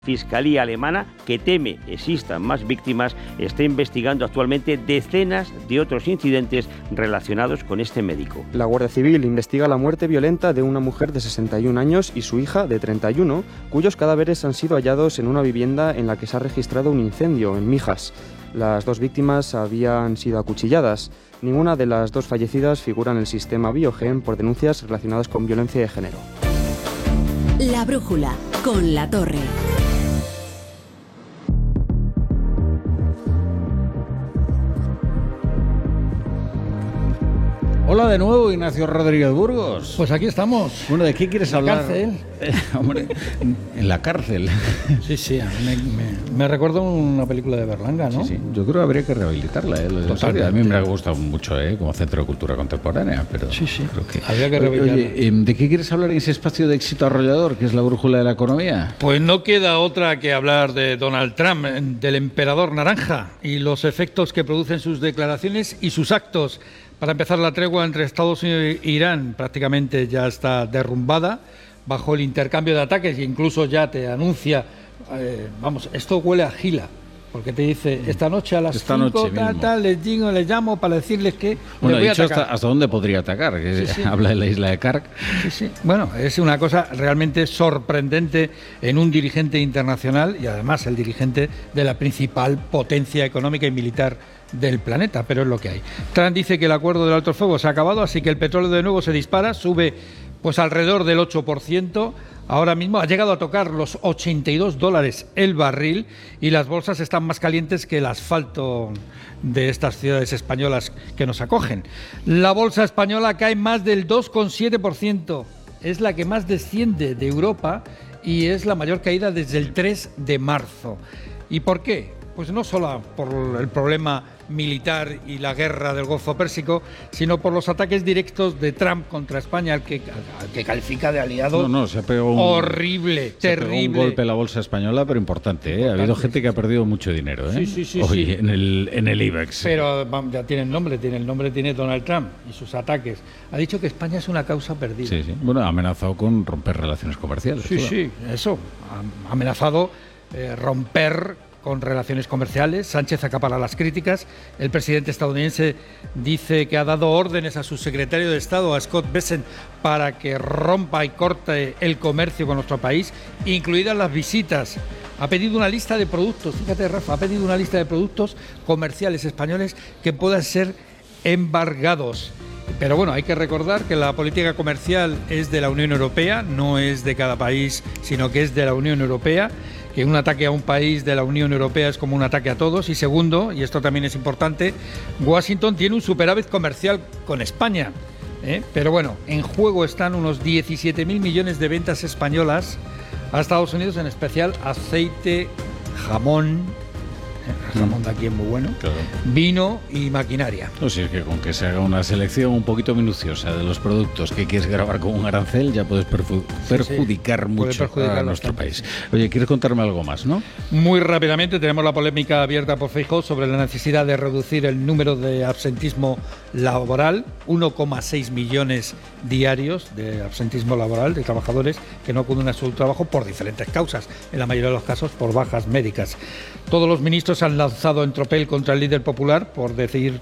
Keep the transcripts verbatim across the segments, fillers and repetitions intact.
Fiscalía alemana, que teme existan más víctimas, está investigando actualmente decenas de otros incidentes relacionados con este médico. La Guardia Civil investiga la muerte violenta de una mujer de sesenta y un años y su hija de treinta y uno, cuyos cadáveres han sido hallados en una vivienda en la que se ha registrado un incendio en Mijas. Las dos víctimas habían sido acuchilladas. Ninguna de las dos fallecidas figura en el sistema Biogen por denuncias relacionadas con violencia de género. La brújula, con La Torre. Hola de nuevo, Ignacio Rodríguez Burgos. Pues aquí estamos. Bueno, ¿de qué quieres hablar? En la cárcel. Eh, hombre, en la cárcel. Sí, sí, me, me, me recuerdo una película de Berlanga, ¿no? Sí, sí. Yo creo que habría que rehabilitarla, ¿eh? Totalmente. A mí me ha gustado mucho, ¿eh? Como centro de cultura contemporánea, pero sí, sí. creo que... habría que rehabilitarla. Oye, ¿de qué quieres hablar en ese espacio de éxito arrollador que es la brújula de la economía? Pues no queda otra que hablar de Donald Trump, del emperador naranja, y los efectos que producen sus declaraciones y sus actos. Para empezar, la tregua entre Estados Unidos e Irán prácticamente ya está derrumbada bajo el intercambio de ataques e incluso ya te anuncia, eh, vamos, esto huele a gila, porque te dice, esta noche a las cinco, tal, tal, les, digo, les llamo para decirles que bueno, les voy dicho a atacar. Hasta, ¿hasta dónde podría atacar? Que sí, sí. Habla de la isla de Kark. Sí, sí. Bueno, es una cosa realmente sorprendente en un dirigente internacional y además el dirigente de la principal potencia económica y militar del planeta, pero es lo que hay. Trump dice que el acuerdo del alto el fuego se ha acabado, así que el petróleo de nuevo se dispara, sube pues alrededor del ocho por ciento. Ahora mismo ha llegado a tocar los ochenta y dos dólares el barril y las bolsas están más calientes que el asfalto de estas ciudades españolas que nos acogen. La bolsa española cae más del dos coma siete por ciento, es la que más desciende de Europa y es la mayor caída desde el tres de marzo. ¿Y por qué? Pues no solo por el problema militar y la guerra del Golfo Pérsico, sino por los ataques directos de Trump contra España, al que, al que califica de aliado. No, no, se ha pegado un, horrible, se terrible. Pegó un golpe a la bolsa española, pero importante, ¿eh? Importante. Ha habido gente que ha perdido mucho dinero, ¿eh? Sí, sí, sí. Hoy sí. en el en el IBEX. Pero vamos, ya tiene el nombre, tiene el nombre tiene Donald Trump y sus ataques. Ha dicho que España es una causa perdida. Sí, sí. Bueno, ha amenazado con romper relaciones comerciales. Sí, toda. sí, eso. Ha amenazado eh, romper con relaciones comerciales. Sánchez acapara las críticas. El presidente estadounidense dice que ha dado órdenes a su secretario de Estado, a Scott Bessent, para que rompa y corte el comercio con nuestro país, incluidas las visitas. Ha pedido una lista de productos, fíjate, Rafa, ha pedido una lista de productos comerciales españoles que puedan ser embargados. Pero bueno, hay que recordar que la política comercial es de la Unión Europea, no es de cada país, sino que es de la Unión Europea, que un ataque a un país de la Unión Europea es como un ataque a todos. Y segundo, y esto también es importante, Washington tiene un superávit comercial con España, ¿eh? Pero bueno, en juego están unos diecisiete mil millones de ventas españolas a Estados Unidos, en especial aceite, jamón, el jamón de aquí es muy bueno, claro. Vino y maquinaria. O sea, es que con que se haga una selección un poquito minuciosa de los productos que quieres grabar con un arancel, ya puedes perju- perjudicar sí, sí. mucho Puede perjudicar a nuestro país. Oye, ¿quieres contarme algo más, no? Muy rápidamente, tenemos la polémica abierta por Feijóo sobre la necesidad de reducir el número de absentismo laboral, uno coma seis millones diarios de absentismo laboral de trabajadores que no acuden a su trabajo por diferentes causas, en la mayoría de los casos por bajas médicas. Todos los ministros han lanzado en tropel contra el líder popular por decir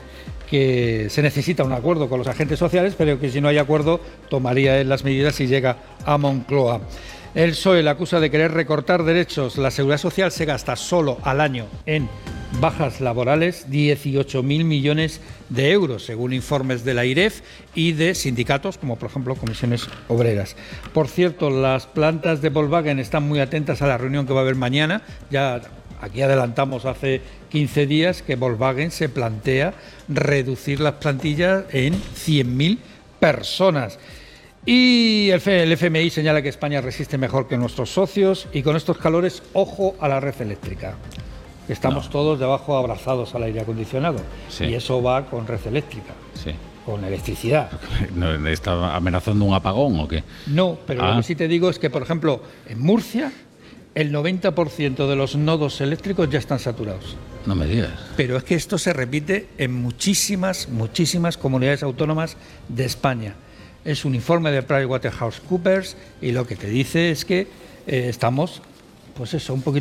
que se necesita un acuerdo con los agentes sociales, pero que si no hay acuerdo tomaría él las medidas si llega a Moncloa. El P S O E le acusa de querer recortar derechos. La Seguridad Social se gasta solo al año en bajas laborales dieciocho mil millones de euros, según informes de la I R E F y de sindicatos, como por ejemplo comisiones obreras. Por cierto, las plantas de Volkswagen están muy atentas a la reunión que va a haber mañana. Ya aquí adelantamos hace quince días que Volkswagen se plantea reducir las plantillas en cien mil personas. Y el F M I señala que España resiste mejor que nuestros socios y con estos calores, ojo a la red eléctrica. Estamos no. todos debajo abrazados al aire acondicionado, sí. Y eso va con red eléctrica, sí. Con electricidad. ¿No está amenazando un apagón o qué? No, pero ah. lo que sí te digo es que, por ejemplo, en Murcia el noventa por ciento de los nodos eléctricos ya están saturados. No me digas. Pero es que esto se repite en muchísimas, muchísimas comunidades autónomas de España. Es un informe de PricewaterhouseCoopers y lo que te dice es que eh, estamos pues eso, un poquito